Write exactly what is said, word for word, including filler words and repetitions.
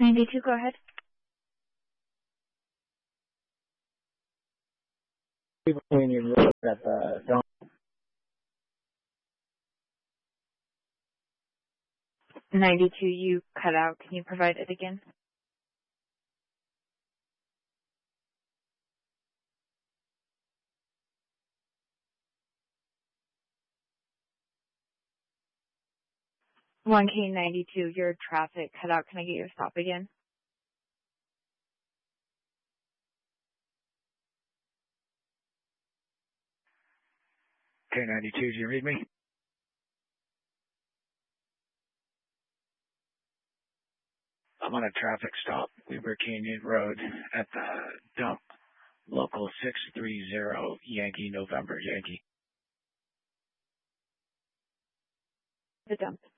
ninety-two, go ahead. Union Road at the dump. ninety-two, you cut out. Can you provide it again? one K ninety-two, your traffic cut out. Can I get your stop again? K ninety-two, do you read me? I'm on a traffic stop, Weber Canyon Road at the dump, local six three zero, Yankee, November, Yankee. The dump.